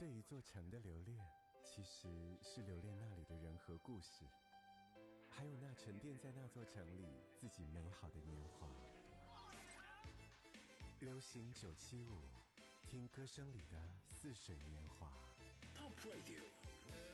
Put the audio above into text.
对一座城的留恋，其实是留恋那里的人和故事，还有那沉淀在那座城里自己美好的年华。流行975，听歌声里的似水年华。 Top Radio。